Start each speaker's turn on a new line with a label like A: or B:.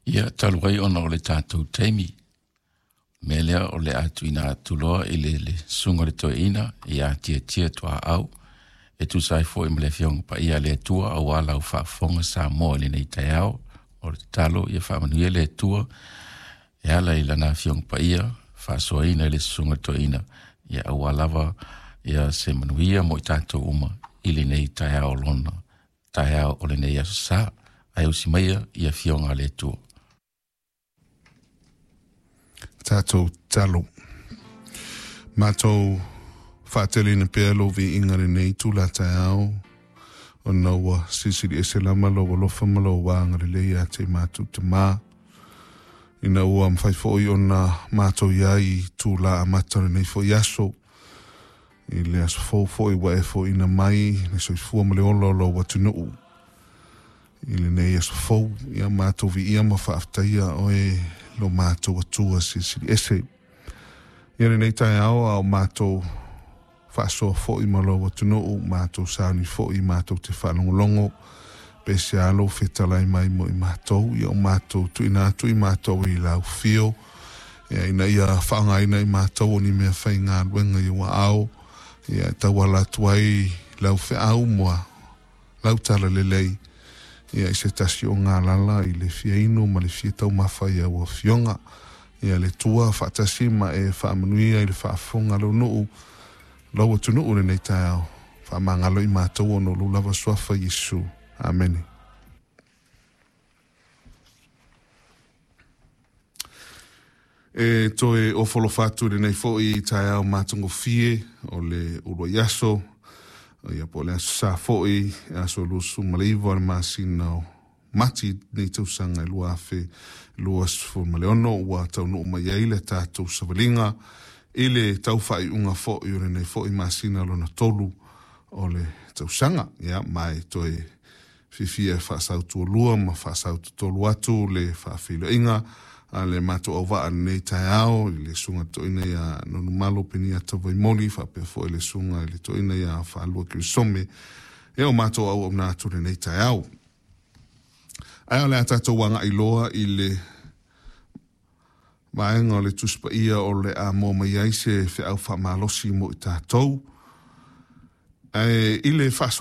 A: Ia taluai ona o le tātou teimi. Melea o le atu ina atuloa i le sunga le toe ina, ia tia tua au. E tu sai fo i mle fionga pa ia le tua au ala u whaafonga sa moa le nei tai au. O le talo ia whaamanuia le tua. E ala i lana fionga pa ia, whaasoa ina le sunga le toe ina. Ia au alawa, ia se manuia mo i tātou uma i le nei tai au lona. Tai au o le nei aso sa, ai usi maia ia fionga le tua.
B: Tātou talo. Mātou whātele na pēr lo vi ingare nei tūla tai au. O naua sisiri e se lama lo lofa malo wāngare lei a te mātou te mā. Ina ua mwhaifoi o na mātou iai tūla a matare nei fo yaso. I le aso fōfoi wa e fo ina mai, le soi fua male olo lo watu nuu. I le nei aso fō, ia mātou vi ia ma whaaftaia o e lo mātou atua sisiri ese. Ia le nei tai au au mātou whaasoa fo i malo watu nuu, mātou sauni fo i mātou te whalongolongo. Pese alo whetalai mai mo i mātou, ia o mātou tu i mātou i lau fio. Ia ina ia whaangaina i mātou o ni mea whai ngā ruenga i wa au. Ia tawala tuai lau whi au mua, lau tala lelei. Ia i se tasi o ngā lala i le fia ino ma le fia tau mawhai au a fionga. Ia le tua whaatasi ma e whaamanuia i le whaafonga lau nuu. Lau atu nuu le nei tai au. Whaamangalo i mātou o no lulawa swafa Yesu. Amen. E toe o folo fatu le nei fo i tai au mātungo fie o le urua yaso. Ia po le aso sa fo i aso lusu maleiva le masina o mati nei tausanga i lua afe lua sfu maleono ua tau nuu mai eile tātou savalinga. Ile tau whai unga fo i ure nei fo i masina lona tolu o le tausanga. Ia mai toe fifia whaasautu o lua ma whaasautu tolu atu le whaafilo inga. A le mato au waa nei tai au, i le sunga toina ia nonu malo peni a tawai moli, whapea fo i le sunga i le toina ia whaalua ki some. E o mato au au nātu le nei tai au. Ai o le atato wanga i loa i le maenga o le tuspa ia o le a mō mai aise fe au wha malosi mo i tātou. I le